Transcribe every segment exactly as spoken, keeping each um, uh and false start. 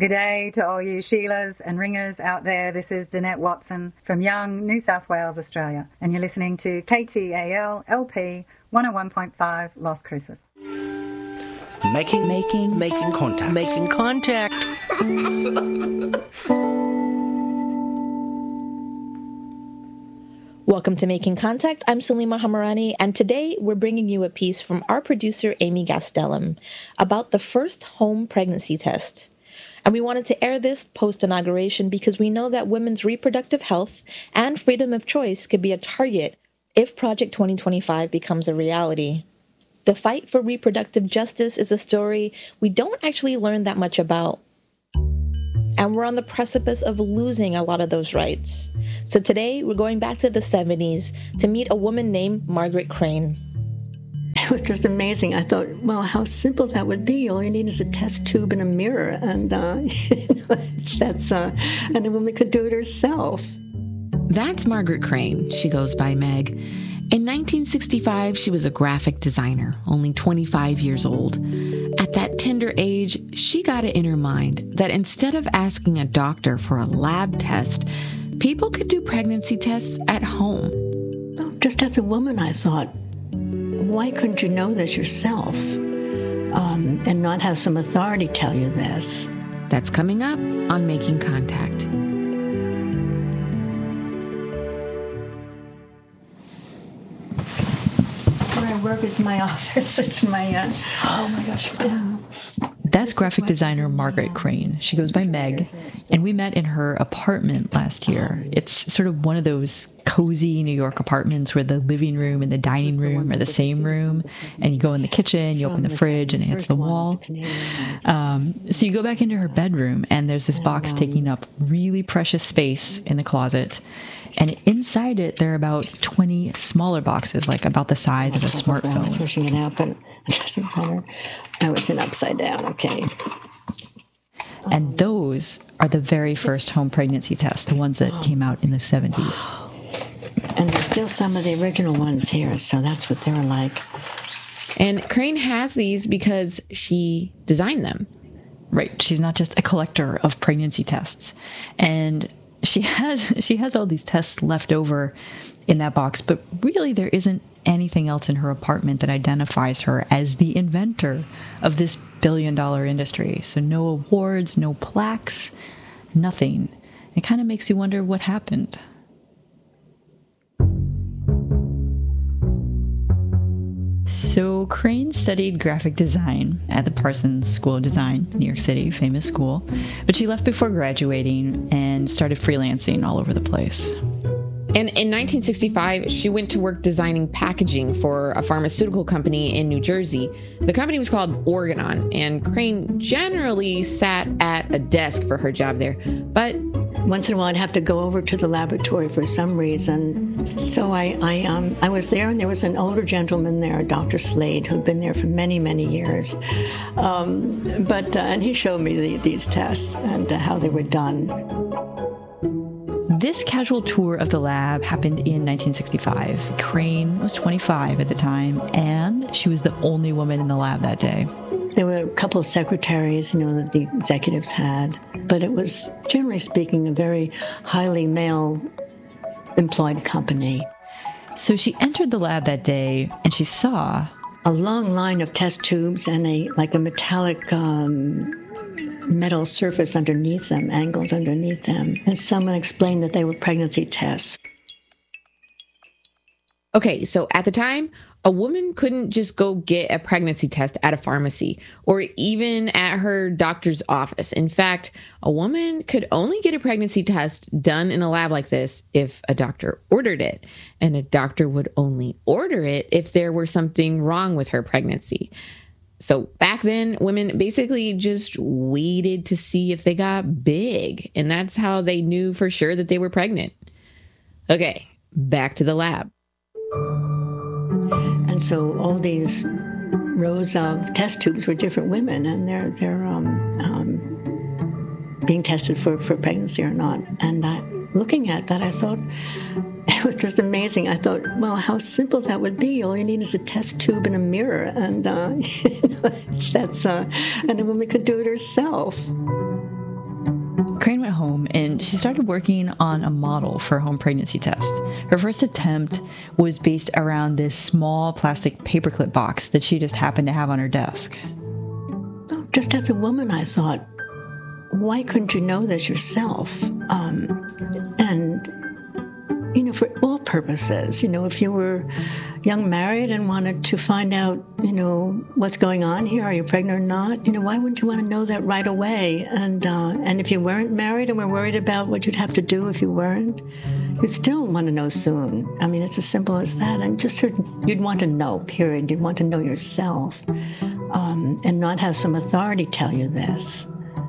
G'day to all you Sheilas and ringers out there. This is Danette Watson from Young, New South Wales, Australia, and you're listening to K T A L L P one oh one point five Las Cruces. Making, making, making contact. Making contact. Welcome to Making Contact. I'm Salima Hamarani, and today we're bringing you a piece from our producer, Amy Gastelum, about the first home pregnancy test. And we wanted to air this post-inauguration because we know that women's reproductive health and freedom of choice could be a target if Project twenty twenty-five becomes a reality. The fight for reproductive justice is a story we don't actually learn that much about. And we're on the precipice of losing a lot of those rights. So today, we're going back to the seventies to meet a woman named Margaret Crane. It was just amazing. I thought, well, how simple that would be. All you need is a test tube and a mirror, and uh, you know, it's, that's uh, and a woman could do it herself. That's Margaret Crane. She goes by Meg. In nineteen sixty-five, she was a graphic designer, only twenty-five years old. At that tender age, she got it in her mind that instead of asking a doctor for a lab test, people could do pregnancy tests at home. Just as a woman, I thought, why couldn't you know this yourself um, and not have some authority tell you this? That's coming up on Making Contact. Where I work is my office. It's my, uh, oh my gosh. Uh, That's graphic designer Margaret Crane. She goes by Meg, and we met in her apartment last year. It's sort of one of those cozy New York apartments where the living room and the dining room are the same room, and you go in the kitchen, you open the fridge, and it's the wall. Um, so you go back into her bedroom, and there's this box taking up really precious space in the closet. And inside it, there are about twenty smaller boxes, like about the size of a smartphone. Pushing it out, but it doesn't matter. Oh, it's an upside down, okay. And those are the very first home pregnancy tests, the ones that came out in the seventies. And there's still some of the original ones here, so that's what they were like. And Crane has these because she designed them. Right. She's not just a collector of pregnancy tests. And she has she has all these tests left over in that box, but really there isn't anything else in her apartment that identifies her as the inventor of this billion-dollar industry. So no awards, no plaques, nothing. It kind of makes you wonder what happened. So Crane studied graphic design at the Parsons School of Design, New York City, famous school. But she left before graduating and started freelancing all over the place. And in nineteen sixty-five, she went to work designing packaging for a pharmaceutical company in New Jersey. The company was called Organon, and Crane generally sat at a desk for her job there. But once in a while, I'd have to go over to the laboratory for some reason. So I, I, um, I was there, and there was an older gentleman there, Doctor Slade, who'd been there for many, many years. Um, but uh, and he showed me the, these tests and uh, how they were done. This casual tour of the lab happened in nineteen sixty-five. Crane was twenty-five at the time, and she was the only woman in the lab that day. There were a couple of secretaries, you know, that the executives had, but it was, generally speaking, a very highly male-employed company. So she entered the lab that day, and she saw a long line of test tubes and a like a metallic um, metal surface underneath them, angled underneath them. And someone explained that they were pregnancy tests. Okay, so at the time, a woman couldn't just go get a pregnancy test at a pharmacy or even at her doctor's office. In fact, a woman could only get a pregnancy test done in a lab like this if a doctor ordered it. And a doctor would only order it if there were something wrong with her pregnancy. So back then, women basically just waited to see if they got big. And that's how they knew for sure that they were pregnant. Okay, back to the lab. And so all these rows of test tubes were different women, and they're they're um, um, being tested for, for pregnancy or not. And I, looking at that, I thought, it was just amazing. I thought, well, how simple that would be. All you need is a test tube and a mirror, and uh, you know, it's, that's uh, and a woman could do it herself. Crane went home and she started working on a model for a home pregnancy test. Her first attempt was based around this small plastic paperclip box that she just happened to have on her desk. Just as a woman, I thought, why couldn't you know this yourself? Um, and, you know, for all purposes, you know, if you were young married and wanted to find out, you know, what's going on here, are you pregnant or not, you know, why wouldn't you want to know that right away? And uh, and if you weren't married and were worried about what you'd have to do if you weren't, you'd still want to know soon. I mean, it's as simple as that. And just certain, you'd want to know, period. You'd want to know yourself um, and not have some authority tell you this.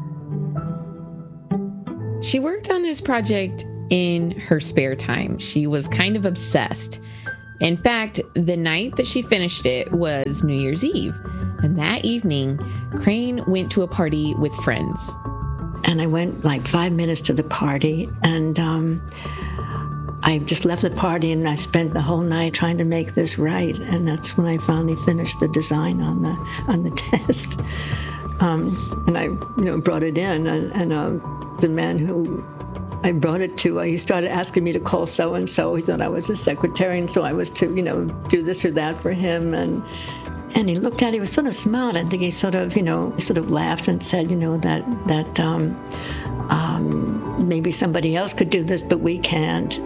She worked on this project in her spare time. She was kind of obsessed. In fact, the night that she finished it was New Year's Eve. And that evening, Crane went to a party with friends. And I went like five minutes to the party, and um, I just left the party, and I spent the whole night trying to make this right. And that's when I finally finished the design on the on the test. Um, and I, you know, brought it in, and, and uh, the man who I brought it to, uh, he started asking me to call so-and-so. He thought I was a secretary, and so I was to, you know, do this or that for him. And and he looked at it, he was sort of smiled. I think he sort of, you know, sort of laughed and said, you know, that, that um, um, maybe somebody else could do this, but we can't.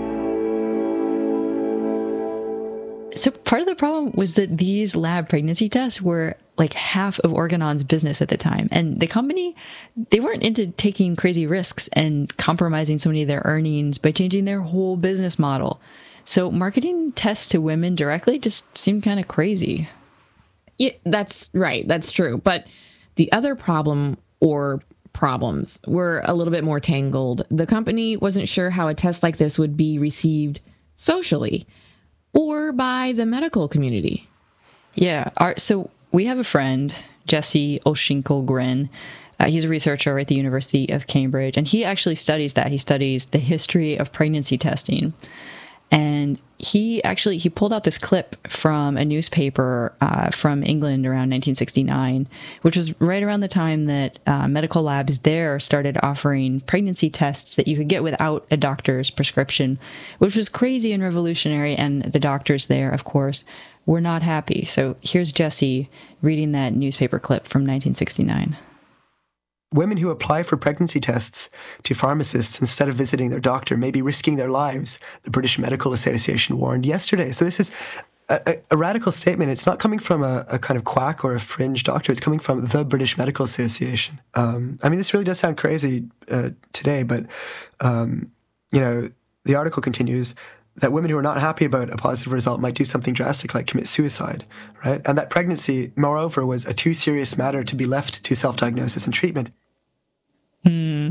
So part of the problem was that these lab pregnancy tests were like half of Organon's business at the time. And the company, they weren't into taking crazy risks and compromising so many of their earnings by changing their whole business model. So marketing tests to women directly just seemed kind of crazy. Yeah, that's right. That's true. But the other problem or problems were a little bit more tangled. The company wasn't sure how a test like this would be received socially or by the medical community. Yeah. Our, so we have a friend, Jesse Olshinkle-Grin. Uh, he's a researcher at the University of Cambridge, and he actually studies that. He studies the history of pregnancy testing. And he actually, he pulled out this clip from a newspaper uh, from England around nineteen sixty-nine, which was right around the time that uh, medical labs there started offering pregnancy tests that you could get without a doctor's prescription, which was crazy and revolutionary. And the doctors there, of course, were not happy. So here's Jesse reading that newspaper clip from nineteen sixty-nine. Women who apply for pregnancy tests to pharmacists instead of visiting their doctor may be risking their lives, the British Medical Association warned yesterday. So this is a, a radical statement. It's not coming from a, a kind of quack or a fringe doctor. It's coming from the British Medical Association. Um, I mean, this really does sound crazy uh, today, but, um, you know, the article continues that women who are not happy about a positive result might do something drastic like commit suicide, right? And that pregnancy, moreover, was a too serious matter to be left to self-diagnosis and treatment. Hmm.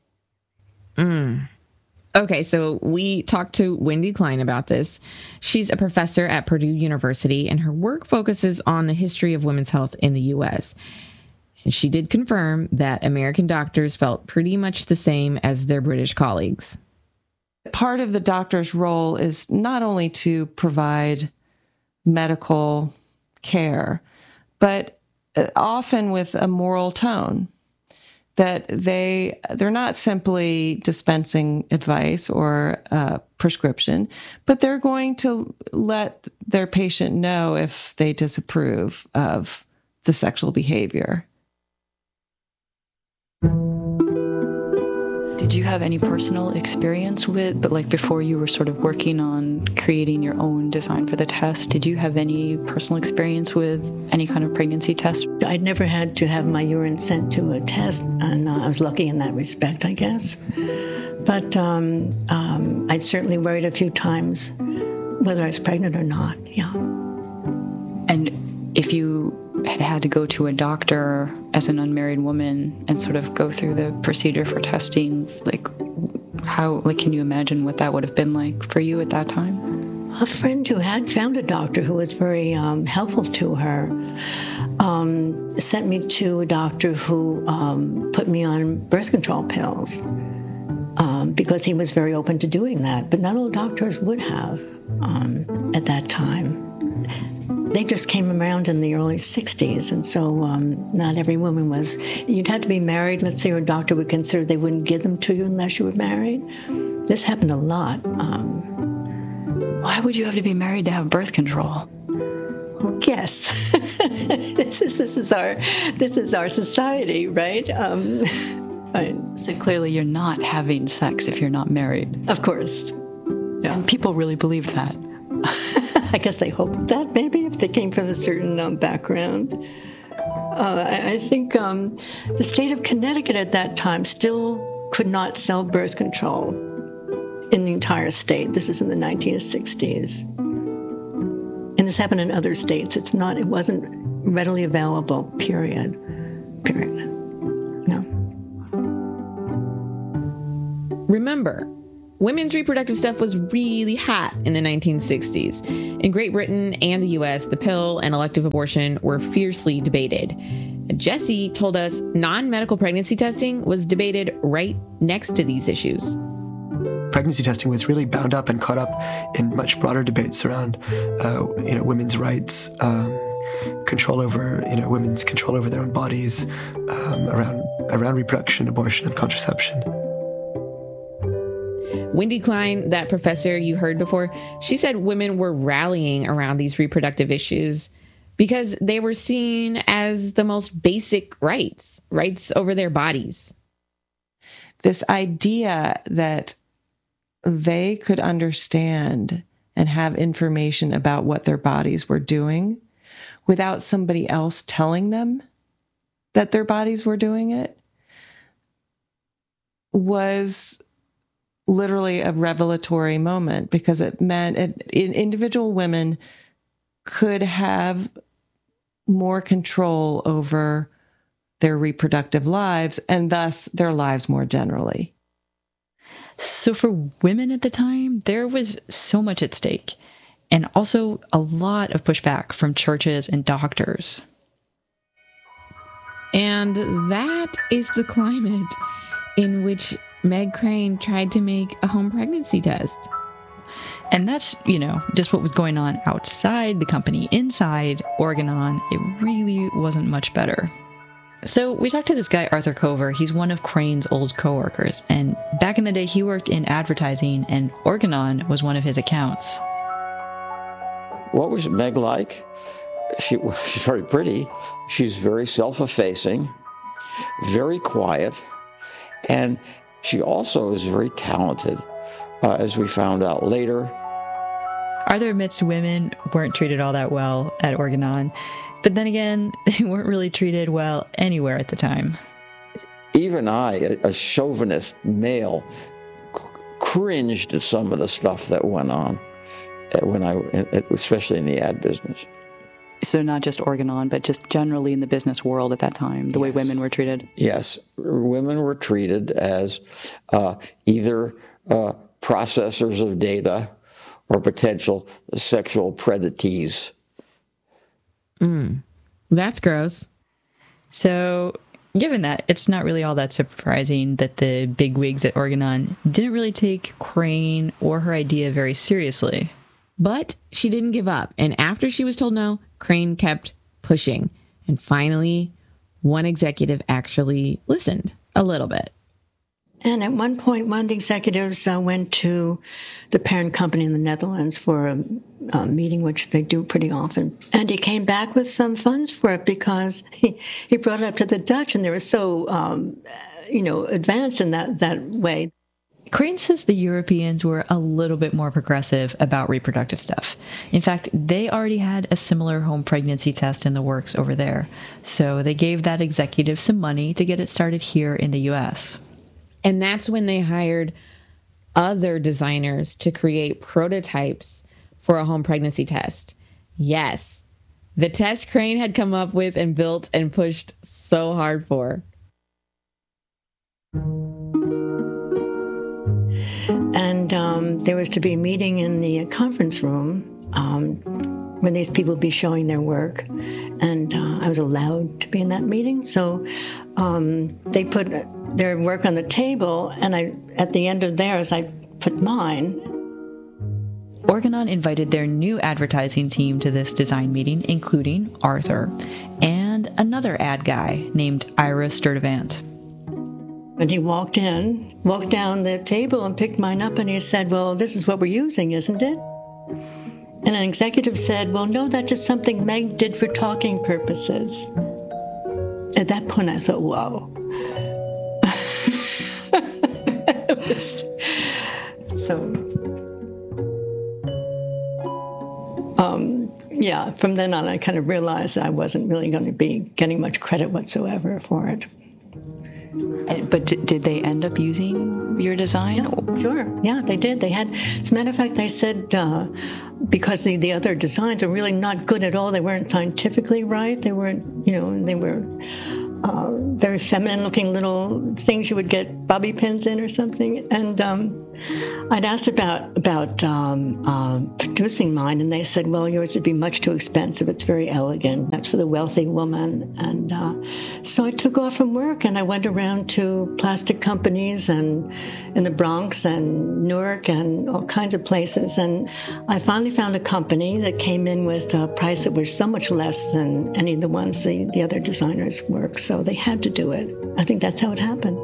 Mm. Okay, so we talked to Wendy Klein about this. She's a professor at Purdue University, and her work focuses on the history of women's health in the U S. And she did confirm that American doctors felt pretty much the same as their British colleagues. Part of the doctor's role is not only to provide medical care, but often with a moral tone, that they, they're not simply dispensing advice or uh, prescription, but they're going to let their patient know if they disapprove of the sexual behavior. Did you have any personal experience with, but like before you were sort of working on creating your own design for the test, did you have any personal experience with any kind of pregnancy test? I'd never had to have my urine sent to a test, and uh, I was lucky in that respect, I guess. But um, um, I'd certainly worried a few times whether I was pregnant or not, yeah. And if you had had to go to a doctor as an unmarried woman and sort of go through the procedure for testing, like how, like, can you imagine what that would have been like for you at that time? A friend who had found a doctor who was very um, helpful to her um, sent me to a doctor who um, put me on birth control pills um, because he was very open to doing that. But not all doctors would have um, at that time. they just came around in the early sixties, and so um, not every woman was, you'd have to be married, let's say, or a doctor would consider they wouldn't give them to you unless you were married. This happened a lot. Um, Why would you have to be married to have birth control? Well, yes. this is this is our this is our society, right? Um, right. So clearly you're not having sex if you're not married. Of course. Yeah. And people really believed that. I guess they hoped that, maybe, if they came from a certain um, background. Uh, I, I think um, the state of Connecticut at that time still could not sell birth control in the entire state. This is in the nineteen sixties. And this happened in other states. It's not, it wasn't readily available, period. Period. No. Remember, women's reproductive stuff was really hot in the nineteen sixties. In Great Britain and the U S, the pill and elective abortion were fiercely debated. Jesse told us non-medical pregnancy testing was debated right next to these issues. Pregnancy testing was really bound up and caught up in much broader debates around, uh, you know, women's rights, um, control over, you know, women's control over their own bodies, um, around around reproduction, abortion, and contraception. Wendy Klein, that professor you heard before, she said women were rallying around these reproductive issues because they were seen as the most basic rights, rights over their bodies. This idea that they could understand and have information about what their bodies were doing without somebody else telling them that their bodies were doing it was literally a revelatory moment, because it meant it, individual women could have more control over their reproductive lives and thus their lives more generally. So for women at the time, there was so much at stake, and also a lot of pushback from churches and doctors. And that is the climate in which Meg Crane tried to make a home pregnancy test. And that's, you know, just what was going on outside the company. Inside Organon, it really wasn't much better. So we talked to this guy, Arthur Cover. He's one of Crane's old coworkers. And back in the day, he worked in advertising, and Organon was one of his accounts. What was Meg like? She, she's very pretty. She's very self-effacing, very quiet, and she also is very talented, uh, as we found out later. Arthur admits women weren't treated all that well at Organon, but then again, they weren't really treated well anywhere at the time. Even I, a, a chauvinist male, c- cringed at some of the stuff that went on, when I, especially in the ad business. So not just Organon, but just generally in the business world at that time, the yes. way women were treated? Yes. Women were treated as uh, either uh, processors of data or potential sexual predatees. Mm, that's gross. So given that, it's not really all that surprising that the bigwigs at Organon didn't really take Crane or her idea very seriously. But she didn't give up. And after she was told no, Crane kept pushing. And finally, one executive actually listened a little bit. And at one point, one of the executives uh, went to the parent company in the Netherlands for a, a meeting, which they do pretty often. And he came back with some funds for it because he, he brought it up to the Dutch, and they were so, um, you know, advanced in that, that way. Crane says the Europeans were a little bit more progressive about reproductive stuff. In fact, they already had a similar home pregnancy test in the works over there. So they gave that executive some money to get it started here in the U S. And that's when they hired other designers to create prototypes for a home pregnancy test. Yes, the test Crane had come up with and built and pushed so hard for. And um, there was to be a meeting in the conference room um, when these people would be showing their work. And uh, I was allowed to be in that meeting. So um, they put their work on the table, and I, at the end of theirs, I put mine. Organon invited their new advertising team to this design meeting, including Arthur and another ad guy named Ira Sturtevant. And he walked in, walked down the table and picked mine up, and he said, well, this is what we're using, isn't it? And an executive said, well, no, that's just something Meg did for talking purposes. At that point, I thought, whoa. It was, so, um, yeah, from then on, I kind of realized I wasn't really going to be getting much credit whatsoever for it. But d- did they end up using your design? Yeah, sure. Yeah, they did. They had, as a matter of fact, they said uh, because the, the other designs are really not good at all. They weren't scientifically right. They weren't, you know, they were uh, very feminine-looking little things you would get bobby pins in or something. And um, I'd asked about about um, uh, producing mine, and they said, well, yours would be much too expensive. It's very elegant. That's for the wealthy woman. And uh, so I took off from work, and I went around to plastic companies and in the Bronx and Newark and all kinds of places. And I finally found a company that came in with a price that was so much less than any of the ones the, the other designers worked. So they had to do it. I think that's how it happened.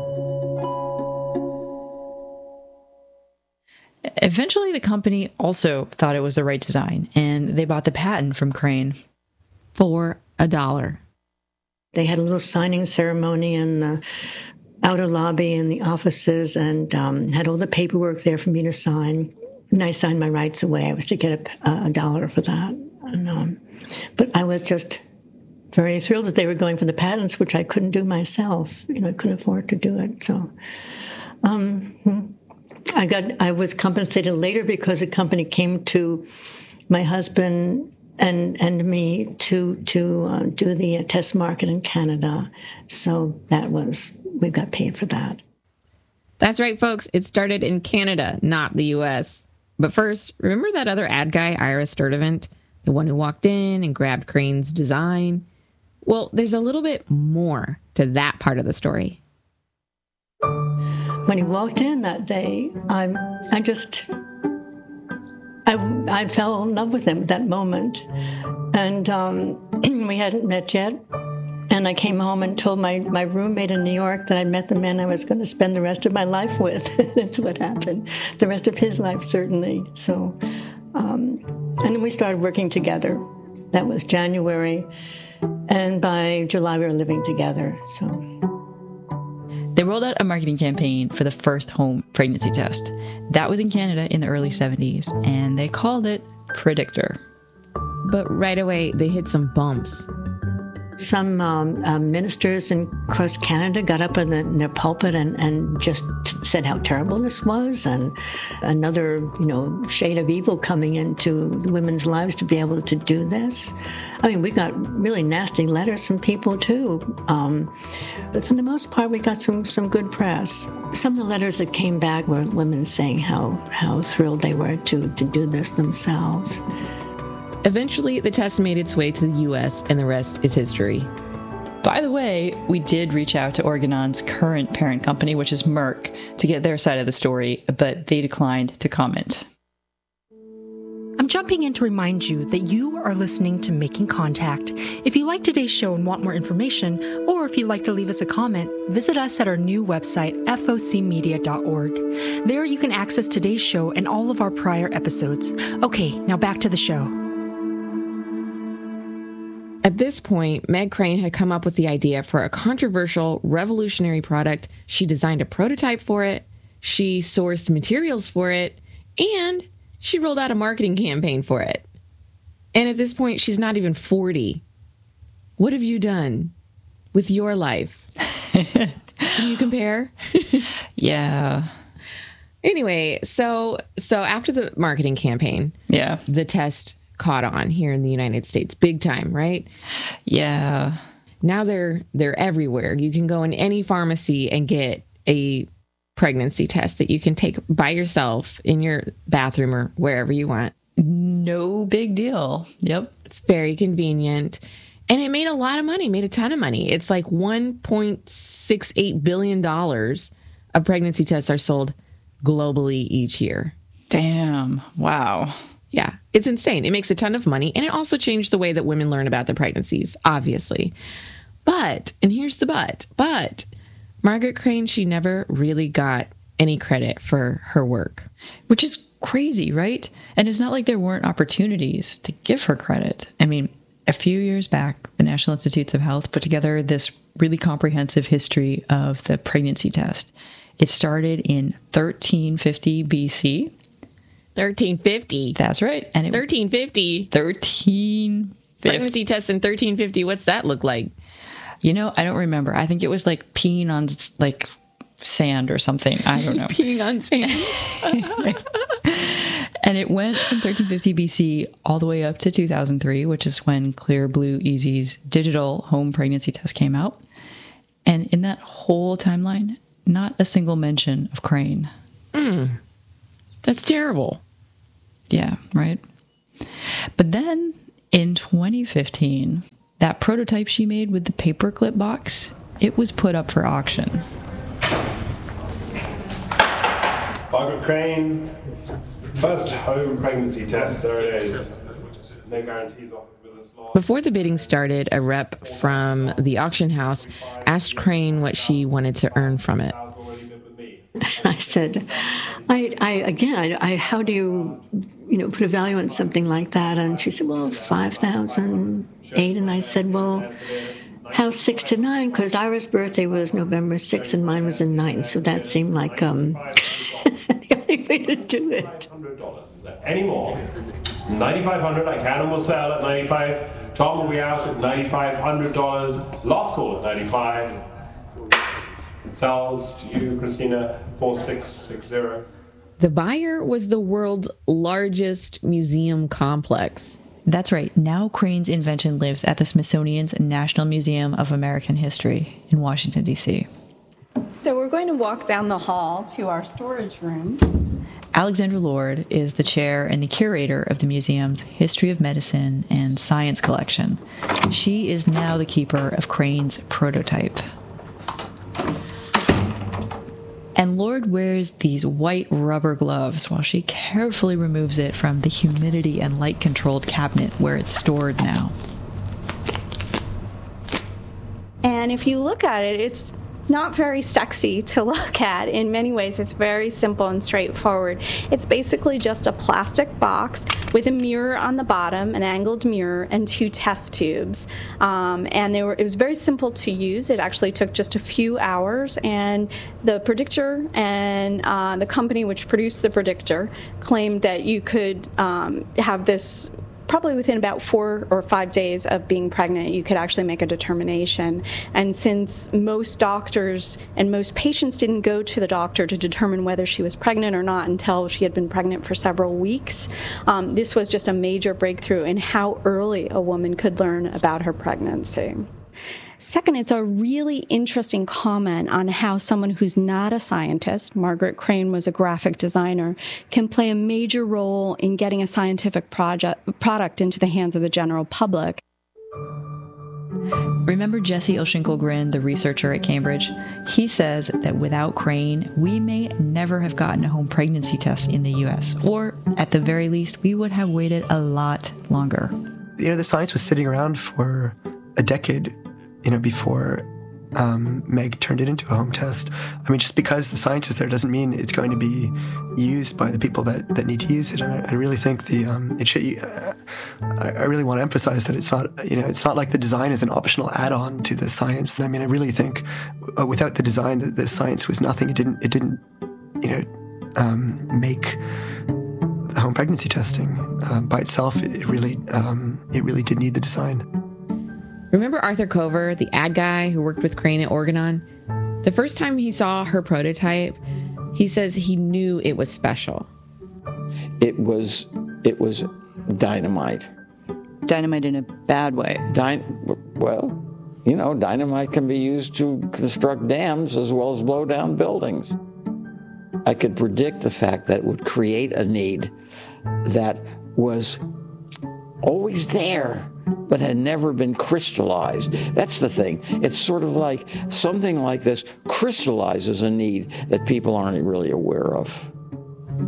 Eventually, the company also thought it was the right design, and they bought the patent from Crane. For a dollar. They had a little signing ceremony in the outer lobby in the offices, and um, had all the paperwork there for me to sign. And I signed my rights away. I was to get a, a dollar for that. And, um, but I was just very thrilled that they were going for the patents, which I couldn't do myself. You know, I couldn't afford to do it. So um, I got. I was compensated later because a company came to my husband and and me to to uh, do the uh, test market in Canada. So that was, we got paid for that. That's right, folks. It started in Canada, not the U S. But first, remember that other ad guy, Ira Sturtevant, the one who walked in and grabbed Crane's design? Well, there's a little bit more to that part of the story. When he walked in that day, I I just, I, I fell in love with him at that moment. And um, we hadn't met yet. And I came home and told my, my roommate in New York that I'd met the man I was going to spend the rest of my life with. That's what happened. The rest of his life, certainly. So, um, and then we started working together. That was January. And by July, we were living together. So they rolled out a marketing campaign for the first home pregnancy test. That was in Canada in the early seventies, and they called it Predictor. But right away, they hit some bumps. Some um, uh, ministers in across Canada got up in, the, in their pulpit and, and just t- said how terrible this was, and another, you know, shade of evil coming into women's lives to be able to do this. I mean, we got really nasty letters from people too, um, but for the most part, we got some some good press. Some of the letters that came back were women saying how how thrilled they were to to do this themselves. Eventually, the test made its way to the U S, and the rest is history. By the way, we did reach out to Organon's current parent company, which is Merck, to get their side of the story, but they declined to comment. I'm jumping in to remind you that you are listening to Making Contact. If you like today's show and want more information, or if you'd like to leave us a comment, visit us at our new website, f o c media dot org. There you can access today's show and all of our prior episodes. Okay, now back to the show. At this point, Meg Crane had come up with the idea for a controversial, revolutionary product. She designed a prototype for it, she sourced materials for it, and she rolled out a marketing campaign for it. And at this point, she's not even forty. What have you done with your life? Can you compare? Yeah. Anyway, so so after the marketing campaign, yeah, the test caught on here in the United States, big time, right? Yeah. Now they're they're everywhere. You can go in any pharmacy and get a pregnancy test that you can take by yourself in your bathroom or wherever you want. No big deal. Yep. It's very convenient. And it made a lot of money, made a ton of money. It's like one point six eight billion dollars of pregnancy tests are sold globally each year. Damn. Wow. Yeah, it's insane. It makes a ton of money, and it also changed the way that women learn about their pregnancies, obviously. But, and here's the but, but Margaret Crane, she never really got any credit for her work. Which is crazy, right? And it's not like there weren't opportunities to give her credit. I mean, a few years back, the National Institutes of Health put together this really comprehensive history of the pregnancy test. It started in thirteen fifty B C. thirteen fifty. That's right. And it, thirteen fifty. thirteen fifty. Pregnancy test in thirteen fifty. What's that look like? You know, I don't remember. I think it was like peeing on like sand or something. I don't know. Peeing on sand. And it went from thirteen fifty B C all the way up to two thousand three, which is when Clear Blue Easy's digital home pregnancy test came out. And in that whole timeline, not a single mention of Crane. Mm. That's terrible. Yeah, right? But then in twenty fifteen, that prototype she made with the paperclip box, it was put up for auction. Margaret Crane, first home pregnancy test, there it is. No guarantees offered with this law. Before the bidding started, a rep from the auction house asked Crane what she wanted to earn from it. I said, I, I again, I, I, how do you, you know, put a value on something like that? And she said, well, five thousand eight. And I said, well, how's six to nine? Because Ira's birthday was November sixth and mine was the ninth. So that seemed like um, the only way to do it. one hundred dollars, is there any more? ninety-five hundred dollars, I can and will sell at ninety-five dollars. Tom, will we out at ninety-five hundred dollars? Last call at ninety-five dollars. Sells to you, Christina, four six six zero. The buyer was the world's largest museum complex. That's right. Now Crane's invention lives at the Smithsonian's National Museum of American History in Washington, D C. So we're going to walk down the hall to our storage room. Alexandra Lord is the chair and the curator of the museum's History of Medicine and Science collection. She is now the keeper of Crane's prototype. And Lord wears these white rubber gloves while she carefully removes it from the humidity and light-controlled cabinet where it's stored now. And if you look at it, it's not very sexy to look at. In many ways, it's very simple and straightforward. It's basically just a plastic box with a mirror on the bottom, an angled mirror, and two test tubes. Um, and they were, it was very simple to use. It actually took just a few hours, and the predictor and uh, the company which produced the predictor claimed that you could um, have this probably within about four or five days of being pregnant, you could actually make a determination. And since most doctors and most patients didn't go to the doctor to determine whether she was pregnant or not until she had been pregnant for several weeks, um, this was just a major breakthrough in how early a woman could learn about her pregnancy. Second, it's a really interesting comment on how someone who's not a scientist, Margaret Crane was a graphic designer, can play a major role in getting a scientific project, product into the hands of the general public. Remember Jesse Oshinkel-Grin, the researcher at Cambridge? He says that without Crane, we may never have gotten a home pregnancy test in the U S, or at the very least, we would have waited a lot longer. You know, the science was sitting around for a decade, you know, before um, Meg turned it into a home test. I mean, just because the science is there doesn't mean it's going to be used by the people that, that need to use it. And I, I really think the um, it should. Uh, I, I really want to emphasize that it's not, you know, it's not like the design is an optional add-on to the science. And I mean, I really think uh, without the design, the, the science was nothing. It didn't. It didn't, you know, um, make the home pregnancy testing uh, by itself. It, it really, um, it really did need the design. Remember Arthur Cover, the ad guy who worked with Crane at Organon? The first time he saw her prototype, he says he knew it was special. It was, it was dynamite. Dynamite in a bad way. Dy- well, you know, dynamite can be used to construct dams as well as blow down buildings. I could predict the fact that it would create a need that was always there, but had never been crystallized. That's the thing. It's sort of like something like this crystallizes a need that people aren't really aware of.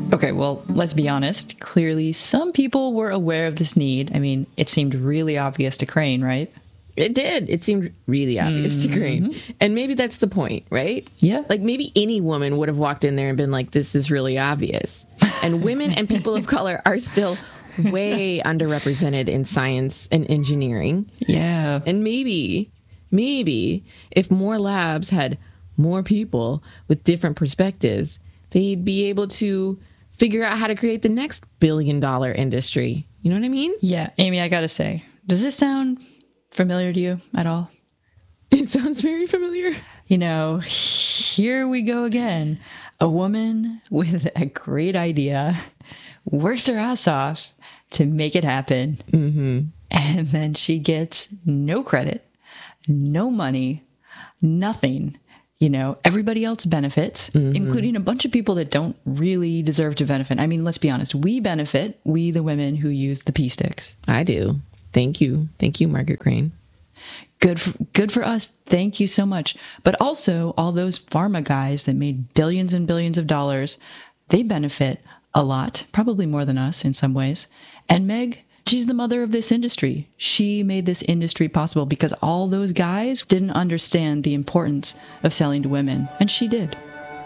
Okay, well, let's be honest. Clearly, some people were aware of this need. I mean, it seemed really obvious to Crane, right? It did. It seemed really obvious mm-hmm. to Crane. And maybe that's the point, right? Yeah. Like maybe any woman would have walked in there and been like, this is really obvious. And women and people of color are still way underrepresented in science and engineering. Yeah. And maybe, maybe if more labs had more people with different perspectives, they'd be able to figure out how to create the next billion dollar industry. You know what I mean? Yeah. Amy, I gotta say, does this sound familiar to you at all? It sounds very familiar. You know, here we go again. A woman with a great idea works her ass off to make it happen. Mm-hmm. And then she gets no credit, no money, nothing. You know, everybody else benefits, mm-hmm. including a bunch of people that don't really deserve to benefit. I mean, let's be honest. We benefit, we the women who use the pee sticks. I do. Thank you. Thank you, Margaret Crane. Good for, good for us. Thank you so much. But also all those pharma guys that made billions and billions of dollars, they benefit a lot, probably more than us in some ways. And Meg, she's the mother of this industry. She made this industry possible because all those guys didn't understand the importance of selling to women, and she did.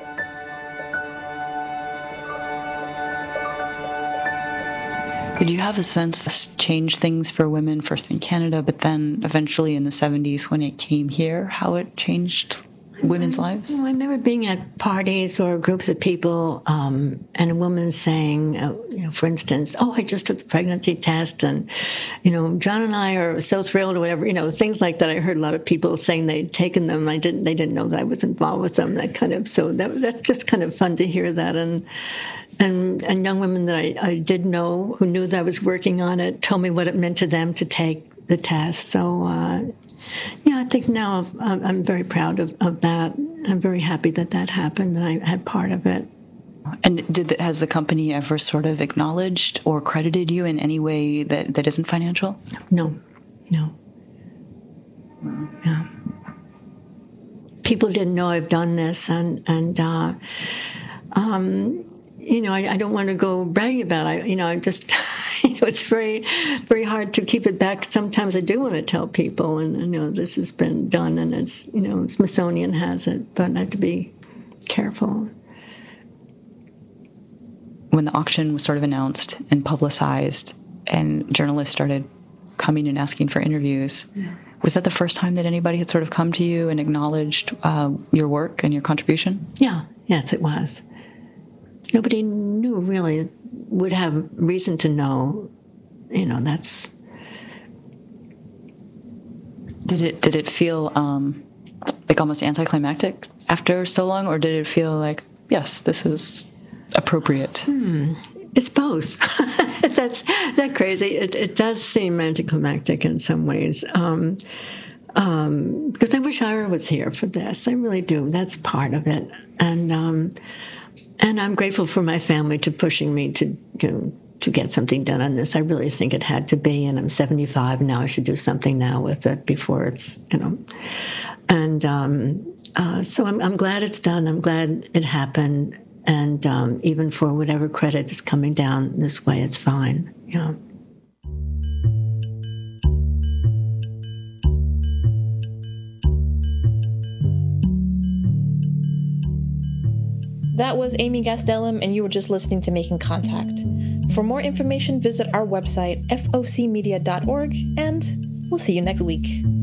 Did you have a sense this changed things for women, first in Canada, but then eventually in the seventies when it came here, how it changed women's lives? I remember being at parties or groups of people um, and a woman saying, uh, you know, for instance, oh, I just took the pregnancy test and, you know, John and I are so thrilled or whatever, you know, things like that. I heard a lot of people saying they'd taken them. I didn't, they didn't know that I was involved with them, that kind of, so that, that's just kind of fun to hear that. And And, and young women that I, I did know who knew that I was working on it told me what it meant to them to take the test. So, uh, yeah, I think now I'm, I'm very proud of, of that. I'm very happy that that happened, and I had part of it. And did the, has the company ever sort of acknowledged or credited you in any way that, that isn't financial? No, no. Yeah. People didn't know I've done this, and, and uh, um, you know, I, I don't want to go bragging about it. I, you know, I just... You know, it's very, very hard to keep it back. Sometimes I do want to tell people, and you know, this has been done, and it's, you know, Smithsonian has it, but I have to be careful. When the auction was sort of announced and publicized, and journalists started coming and asking for interviews, yeah. Was that the first time that anybody had sort of come to you and acknowledged uh, your work and your contribution? Yeah, yes, it was. Nobody knew really. Would have reason to know, you know, that's... Did it did it feel um, like almost anticlimactic after so long, or did it feel like, yes, this is appropriate? Hmm. It's both. That's that crazy. It, it does seem anticlimactic in some ways. Um, um, because I wish Ira was here for this. I really do. That's part of it. And... Um, And I'm grateful for my family to pushing me to, to to get something done on this. I really think it had to be, and I'm seventy-five now. I should do something now with it before it's, you know. And um, uh, so I'm, I'm glad it's done. I'm glad it happened. And um, even for whatever credit is coming down this way, it's fine. Yeah. That was Amy Gastelum, and you were just listening to Making Contact. For more information, visit our website, f o c media dot org, and we'll see you next week.